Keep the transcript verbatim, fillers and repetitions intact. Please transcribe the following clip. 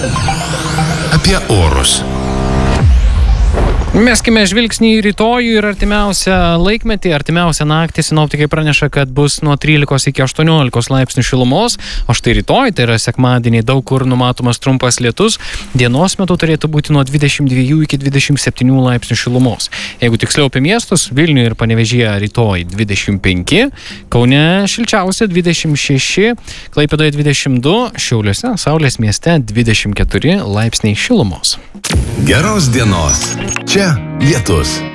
Apie orus. Meskime žvilgsnį į rytojų ir artimiausią laikmetį. Artimiausią naktį sinoptikai praneša, kad bus nuo trylikos iki aštuoniolikos laipsnių šilumos, o štai rytoj, tai yra sekmadienį, daug kur numatomas trumpas lietus. Dienos metu turėtų būti nuo dvidešimt dviejų iki dvidešimt septynių laipsnių šilumos. Jeigu tiksliau apie miestus, Vilniuje ir Panevėžyje rytoj dvidešimt penki, Kaune šilčiausia dvidešimt šeši, Klaipėdoje dvidešimt du, Šiauliuose, Saulės mieste dvidešimt keturi laipsniai šilumos. Geros dienos. Čia lietus.